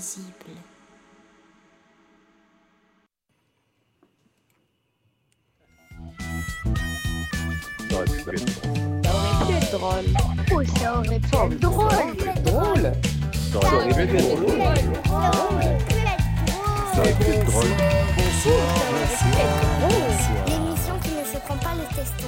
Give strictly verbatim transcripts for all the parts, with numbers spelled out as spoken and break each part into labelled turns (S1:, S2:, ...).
S1: cible.
S2: Ça aurait pu être drôle.
S3: Oh, ça aurait pu être drôle.
S2: Drôle. Ça aurait pu être drôle. Ça aurait pu être drôle.
S3: L'émission qui ne se prend pas le teston.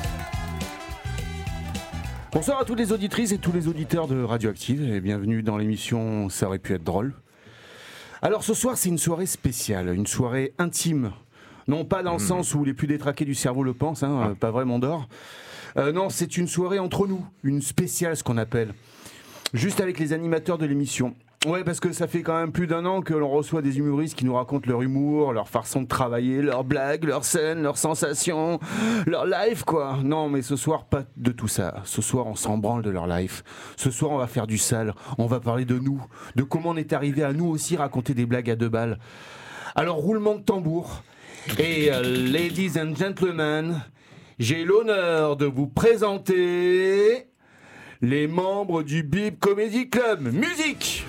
S4: Bonsoir à toutes les auditrices et tous les auditeurs de Radioactive et bienvenue dans l'émission Ça aurait pu être drôle. Alors ce soir c'est une soirée spéciale, une soirée intime. Non pas dans le mmh. sens où les plus détraqués du cerveau le pensent, hein, ah. pas vrai Mondor. Euh, non, c'est une soirée entre nous, une spéciale ce qu'on appelle. Juste avec les animateurs de l'émission. Ouais, parce que ça fait quand même plus d'un an que l'on reçoit des humoristes qui nous racontent leur humour, leur façon de travailler, leurs blagues, leurs scènes, leurs sensations, leur life, quoi. Non, mais ce soir, pas de tout ça. Ce soir, on s'en branle de leur life. Ce soir, on va faire du sale. On va parler de nous, de comment on est arrivé à nous aussi raconter des blagues à deux balles. Alors, roulement de tambour. Et euh, ladies and gentlemen, j'ai l'honneur de vous présenter les membres du Bip Comedy Club. Musique!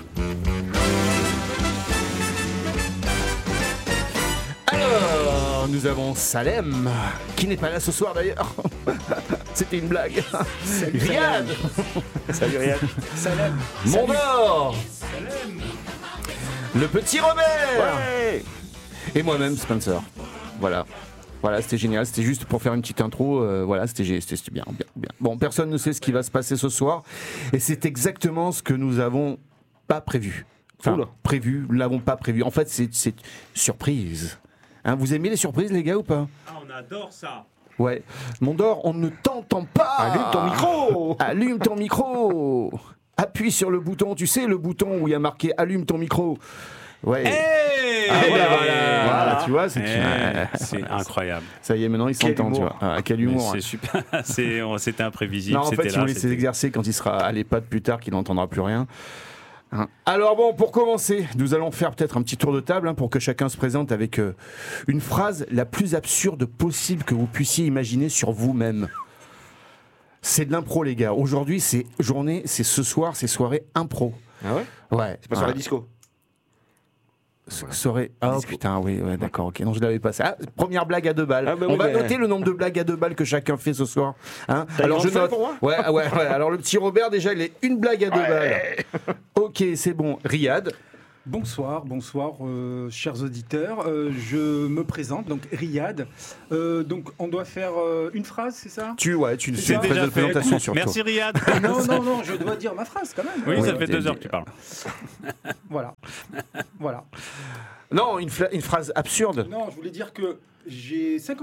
S4: Alors, nous avons Salem, qui n'est pas là ce soir d'ailleurs. C'était une blague.
S2: Salut,
S4: Riyad.
S2: Salut Riyad.
S5: Salem.
S4: Mondor.
S5: Salem.
S4: Le petit Robert.
S2: Ouais.
S4: Et moi-même, Spencer. Voilà. Voilà, c'était génial. C'était juste pour faire une petite intro. Euh, voilà, c'était, c'était, c'était bien, bien, bien. Bon, personne ne sait ce qui va se passer ce soir. Et c'est exactement ce que nous avons pas prévu. Enfin, Oula. prévu, nous l'avons pas prévu. En fait, c'est, c'est surprise. Hein, vous aimez les surprises, les gars, ou pas?
S5: Ah, on adore ça.
S4: Ouais. Mondor, on ne t'entend pas.
S2: Allume ton micro.
S4: Allume ton micro. Appuie sur le bouton, tu sais, le bouton où il y a marqué allume ton micro. Ouais.
S5: Hey
S4: ah,
S5: hey
S4: bah, voilà. voilà, tu vois, c'est,
S5: hey, c'est incroyable.
S4: Ça y est, maintenant il s'entend, tu vois. Ah, quel humour.
S5: C'est super. C'est, c'était imprévisible.
S4: Non, en
S5: c'était
S4: fait,
S5: là,
S4: il voulait
S5: c'était...
S4: s'exercer quand il sera à l'EHPAD plus tard, qu'il n'entendra plus rien. Hein. Alors bon, pour commencer, nous allons faire peut-être un petit tour de table hein, pour que chacun se présente avec euh, une phrase la plus absurde possible que vous puissiez imaginer sur vous-même. C'est de l'impro, les gars. Aujourd'hui, c'est journée, c'est ce soir, c'est soirée impro.
S2: Ah ouais?
S4: Ouais.
S2: C'est pas sur la disco.
S4: Soirée. Ah oh, putain, oui, ouais, d'accord, ok. Non, je l'avais pas. Ah, première blague à deux balles. Ah, bah, On oui, va mais... noter le nombre de blagues à deux balles que chacun fait ce soir. Hein alors je note. Pour moi ouais, ouais, ouais. Alors le petit Robert, déjà, il est une blague à deux ouais. balles. Ok, c'est bon. Riyad.
S6: Bonsoir, bonsoir, euh, chers auditeurs. Euh, je me présente, donc Riyad. Euh, donc on doit faire euh, une phrase, c'est ça?
S4: Tu, ouais, tu
S5: fais une
S4: déjà présentation sur toi.
S5: Merci Riyad.
S6: Non, non, non, je dois dire ma phrase quand même.
S5: Oui,
S4: oui
S5: ça fait deux heures que tu parles.
S6: Voilà, voilà.
S4: Non, une, fla- une phrase absurde.
S6: Non, je voulais dire que j'ai cinquante